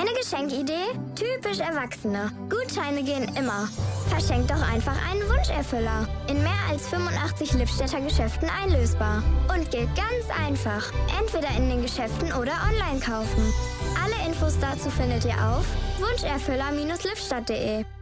Keine Geschenkidee? Typisch Erwachsene. Gutscheine gehen immer. Verschenkt doch einfach einen Wunscherfüller. In mehr als 85 Lippstädter Geschäften einlösbar. Und geht ganz einfach. Entweder in den Geschäften oder online kaufen. Alle Infos dazu findet ihr auf wunscherfüller-lippstadt.de.